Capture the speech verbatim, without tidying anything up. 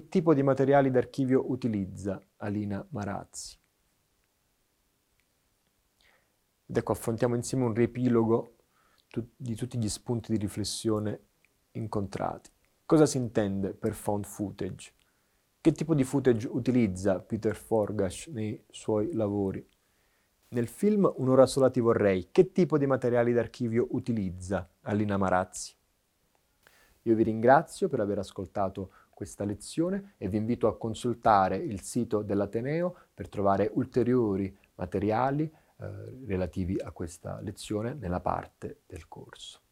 Che tipo di materiali d'archivio utilizza Alina Marazzi? Ed ecco, affrontiamo insieme un riepilogo tu- di tutti gli spunti di riflessione incontrati. Cosa si intende per found footage? Che tipo di footage utilizza Peter Forgash nei suoi lavori? Nel film Un'ora sola ti vorrei, che tipo di materiali d'archivio utilizza Alina Marazzi? Io vi ringrazio per aver ascoltato questa lezione e vi invito a consultare il sito dell'Ateneo per trovare ulteriori materiali eh, relativi a questa lezione nella parte del corso.